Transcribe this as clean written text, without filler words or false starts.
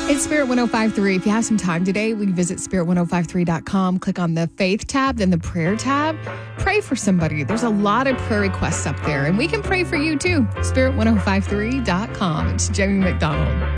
It's Spirit 1053. If you have some time today, we can visit spirit1053.com, click on the faith tab, then the prayer tab. Pray for somebody. There's a lot of prayer requests up there, and we can pray for you too. Spirit1053.com. It's Jamie McDonald.